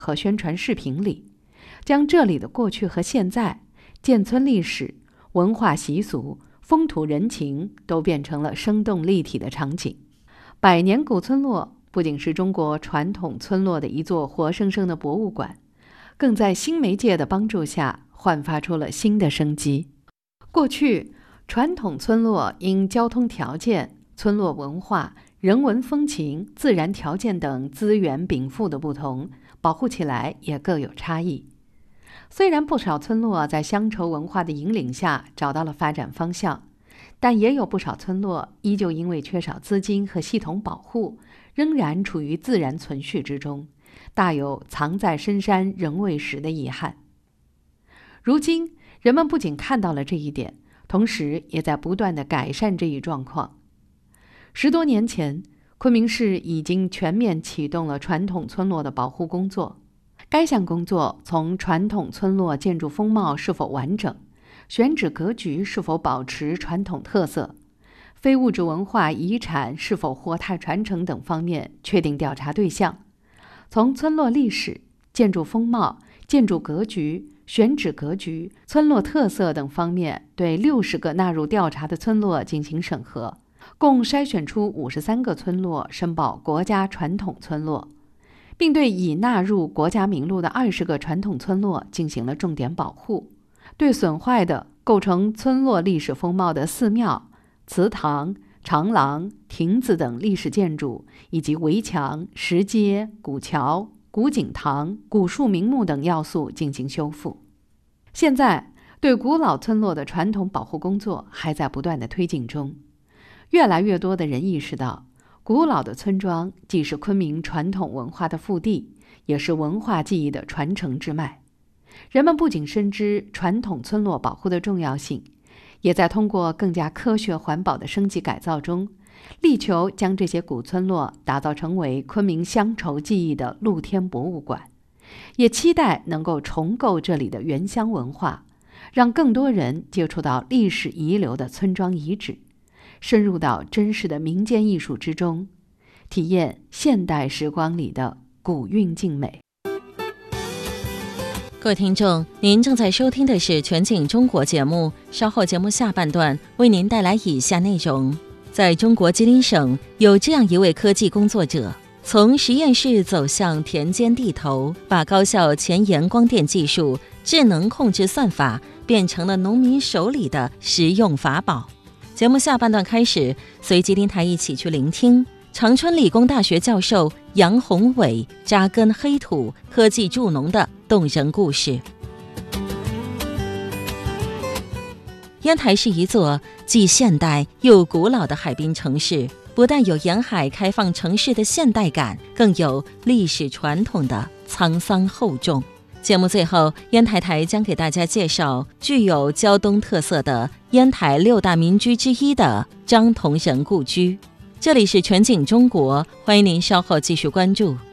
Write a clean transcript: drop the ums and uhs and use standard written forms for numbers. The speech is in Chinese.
和宣传视频里，将这里的过去和现在、建村历史、文化习俗、风土人情都变成了生动立体的场景。百年古村落不仅是中国传统村落的一座活生生的博物馆，更在新媒介的帮助下焕发出了新的生机。过去，传统村落因交通条件、村落文化、人文风情、自然条件等资源禀赋的不同，保护起来也各有差异。虽然不少村落在乡愁文化的引领下找到了发展方向，但也有不少村落依旧因为缺少资金和系统保护，仍然处于自然存续之中，大有藏在深山人未识的遗憾。如今，人们不仅看到了这一点，同时也在不断地改善这一状况。10多年前，昆明市已经全面启动了传统村落的保护工作。该项工作从传统村落建筑风貌是否完整、选址格局是否保持传统特色、非物质文化遗产是否活态传承等方面确定调查对象；从村落历史、建筑风貌、建筑格局、选址格局、村落特色等方面对60个纳入调查的村落进行审核，共筛选出53个村落申报国家传统村落，并对已纳入国家名录的20个传统村落进行了重点保护。对损坏的构成村落历史风貌的寺庙、祠堂、长廊、亭子等历史建筑，以及围墙、石阶、古桥、古井堂、古树名木等要素进行修复。现在，对古老村落的传统保护工作还在不断的推进中。越来越多的人意识到，古老的村庄既是昆明传统文化的腹地，也是文化记忆的传承之脉。人们不仅深知传统村落保护的重要性，也在通过更加科学环保的升级改造中，力求将这些古村落打造成为昆明乡愁记忆的露天博物馆，也期待能够重构这里的原乡文化，让更多人接触到历史遗留的村庄遗址，深入到真实的民间艺术之中，体验现代时光里的古韵静美。 各位听众，您正在收听的是全景中国节目，稍后节目下半段为您带来以下内容。在中国吉林省，有这样一位科技工作者，从实验室走向田间地头，把高效前沿光电技术、智能控制算法变成了农民手里的实用法宝。节目下半段开始，随吉林台一起去聆听长春理工大学教授杨宏伟扎根黑土科技助农的动人故事。烟台是一座既现代又古老的海滨城市，不但有沿海开放城市的现代感，更有历史传统的沧桑厚重。节目最后，烟台台将给大家介绍具有胶东特色的烟台6大民居之一的张同仁故居。这里是全景中国，欢迎您稍后继续关注。